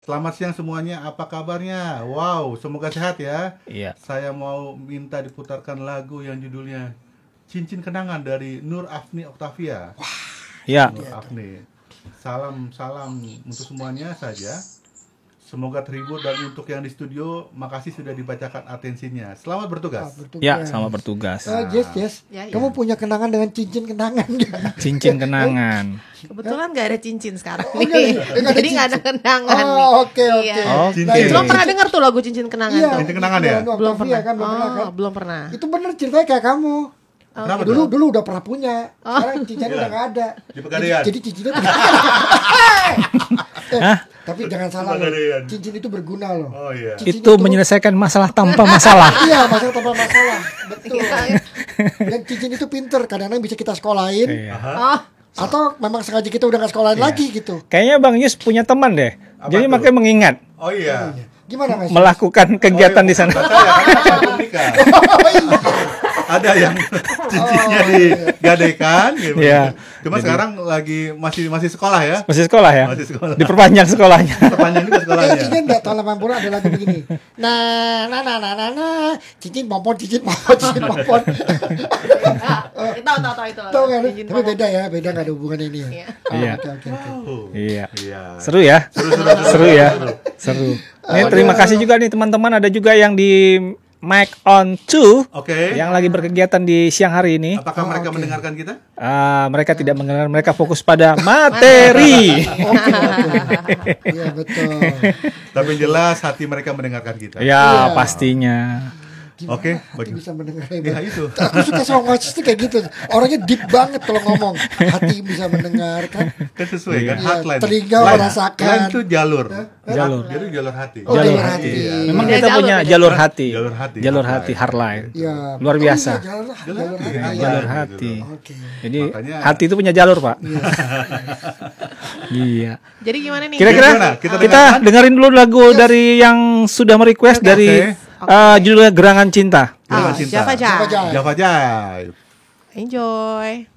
Selamat siang semuanya, apa kabarnya? Wow, semoga sehat ya. Iya. Saya mau minta diputarkan lagu yang judulnya Cincin Kenangan dari Nur Afni Octavia. Ya. Nur Afni. Salam untuk semuanya saja. Semoga terhibur, dan untuk yang di studio, makasih sudah dibacakan atensinya. Selamat bertugas. Ya, selamat bertugas. Jess, Ya. kamu punya kenangan dengan cincin kenangan nggak? Cincin kenangan. Kebetulan nggak ada cincin sekarang Oh, nggak nih. ada- nggak ada Jadi nggak ada cincin. kenangan nih. Oh, oke. Iya. Oke. Nah, Cincin. Belum pernah dengar tuh lagu cincin kenangan Iya, tuh. Cincin kenangan ya? Belum pernah. Kan, belum pernah kan? belum pernah. Itu bener ceritanya kayak kamu. Kenapa Dulu tuh? udah pernah punya. Sekarang cincinnya Iya. udah nggak ada. Di Pegadaian. Jadi cincinnya tuh. Tapi jangan salah loh. Pegadaian. Cincin itu berguna loh. Oh iya. Cincin Itu menyelesaikan masalah tanpa masalah. Iya, masalah tanpa masalah. Betul. Iya. Dan cincin itu pinter. Kadang-kadang bisa kita sekolahin. Iya. Oh, Atau memang sengaja kita udah nggak sekolahin lagi gitu. Kayaknya Bang Yus punya teman deh. Apa Jadi tuh? makanya mengingat Oh iya. Gimana Mas? melakukan kegiatan di sana. Saya kan belum nikah. Ada yang cincinnya digadaikan gitu. Iya. Cuma sekarang lagi masih sekolah ya. Masih sekolah ya? Masih sekolah. Diperpanjang sekolahnya. Sepanjang juga sekolahnya. Ingat nggak tahun 80 ada lagu begini. Nah, cincin pompon, cincin pompon, cincin pompon. tahu itu. Tahu kan? Cincin Tapi pompon. beda ya, beda nggak ada hubungan ini ya. Iya. Oh, Iya. Oke. Iya. Iya. Seru ya? Seru ya? Seru. Nih, terima kasih juga nih teman-teman, ada juga yang di Mic on 2 Oke. yang lagi berkegiatan di siang hari ini. Apakah mereka mendengarkan kita? Mereka tidak mengenal, mereka fokus pada materi. Iya betul. Tapi yang jelas hati mereka mendengarkan kita. Ya, pastinya. Gimana Oke, hati bagi- bisa mendengar Ya itu. Aku suka sama Mas tuh kayak gitu. Orangnya deep banget kalau ngomong. Hati bisa mendengar kan. Kan sesuai kan Iya, hotline. telinga Line- merasakan. line itu jalur. Jalur. Jadi jalur hati. Oh, Jalur jalur hati. hati. Iya. Memang Beda kita jalur, punya beda jalur hati. Jalur hati. Jalur hati, hardline. Iya. Luar biasa. Oh, iya, jalur hati. Iya, Jalur gitu. hati. Oke. Jadi Makanya- hati itu punya jalur, Pak. Iya. Jadi gimana nih? Kira-kira Gimana? Kita kita dengerin dulu lagu dari yang sudah merequest dari judulnya Gerangan Cinta. Gerangan Cinta. Java Jive. Java Jive. Java Jive. Enjoy.